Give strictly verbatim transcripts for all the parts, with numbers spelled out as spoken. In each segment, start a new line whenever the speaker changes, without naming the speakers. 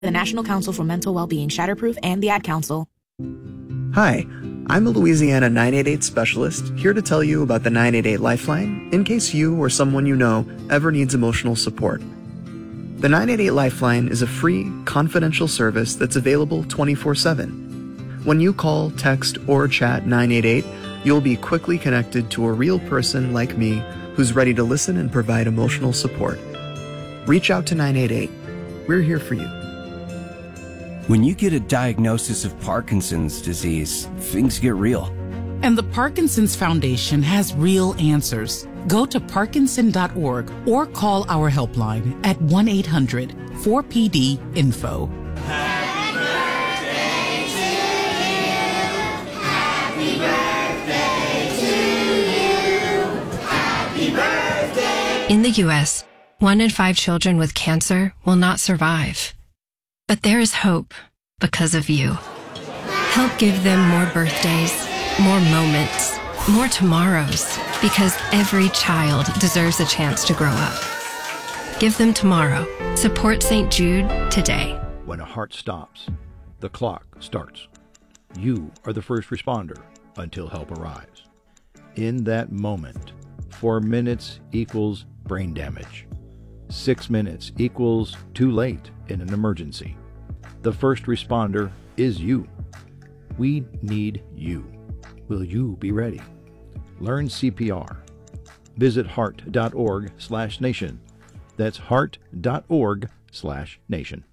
the National Council for Mental Wellbeing Shatterproof and the Ad Council.
Hi, I'm a Louisiana nine eight eight specialist here to tell you about the nine eight eight Lifeline in case you or someone you know ever needs emotional support. The nine eight eight Lifeline is a free, confidential service that's available twenty-four seven. When you call, text, or chat nine eight eight, you'll be quickly connected to a real person like me who's ready to listen and provide emotional support. Reach out to nine eight eight. We're here for you.
When you get a diagnosis of Parkinson's disease, things get real.
And the Parkinson's Foundation has real answers. Go to parkinson dot org or call our helpline at one eight hundred four P D info.
Happy birthday to you. Happy birthday to you. Happy birthday.
In the U S, one in five children with cancer will not survive. But there is hope because of you. Help give them more birthdays, more moments, more tomorrows, because every child deserves a chance to grow up. Give them tomorrow. Support Saint Jude today.
When a heart stops, the clock starts. You are the first responder until help arrives. In that moment, four minutes equals brain damage. Six minutes equals too late in an emergency. The first responder is you. We need you. Will you be ready? Learn C P R. Visit heart dot org slash nation. That's heart dot org slash nation.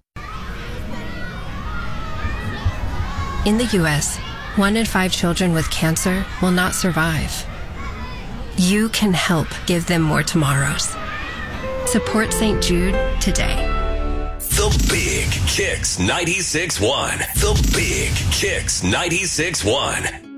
In the U S, one in five children with cancer will not survive. You can help give them more tomorrows. Support Saint Jude today.
The Big Kicks ninety-six point one. The Big Kicks ninety-six point one.